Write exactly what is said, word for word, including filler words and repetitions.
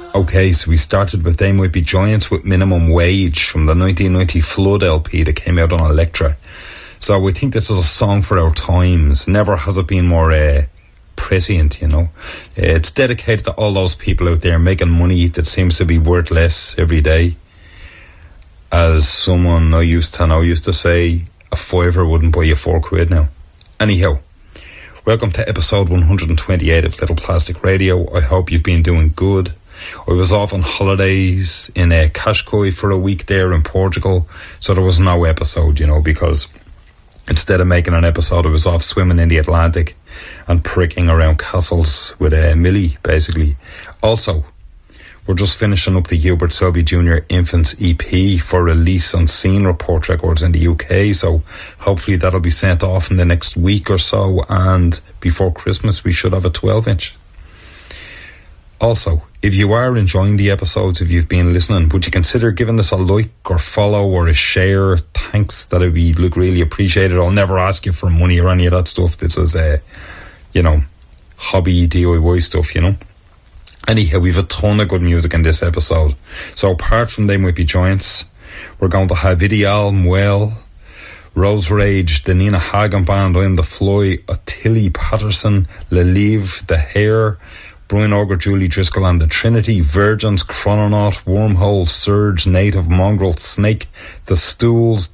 Okay, so we started with They Might Be Giants with Minimum Wage from the nineteen ninety Flood L P that came out on Elektra. So we think this is a song for our times. Never has it been more uh, prescient, you know. Uh, it's dedicated to all those people out there making money that seems to be worth less every day. As someone I used to know used to say, a fiver wouldn't buy you four quid now. Anyhow, welcome to episode one hundred twenty-eight of Little Plastic Radio. I hope you've been doing good. I was off on holidays in uh, Cascais for a week there in Portugal, so there was no episode, you know, because instead of making an episode, I was off swimming in the Atlantic and pricking around castles with uh, Millie, basically. Also, we're just finishing up the Hubert Selby Junior Infants E P for release on Scene Report Records in the U K, so hopefully that'll be sent off in the next week or so, and before Christmas we should have a twelve inch. Also, if you are enjoying the episodes, if you've been listening, would you consider giving this a like or follow or a share? Thanks, that'd be look really appreciated. I'll never ask you for money or any of that stuff. This is a, you know, hobby D I Y stuff, you know. Anyhow, we've a ton of good music in this episode. So apart from They Might Be Giants, we're going to have Ideal, Muel, Rose Rage, the Nina Hagen Band, I'm the Fly, Ottilie Patterson, Lelive, The Hair, Brian Auger, Julie Driscoll and the Trinity, Virgins, Chrononaut, Wormhole, Surge, Native, Mongrel, Snake, The Stools,